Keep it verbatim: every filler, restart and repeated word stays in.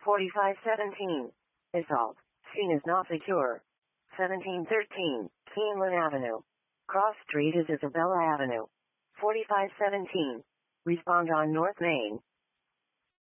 forty-five seventeen. Assault. Scene is not secure. seventeen thirteen. Keeneland Avenue. Cross Street is Isabella Avenue. forty-five seventeen. Respond on North Main.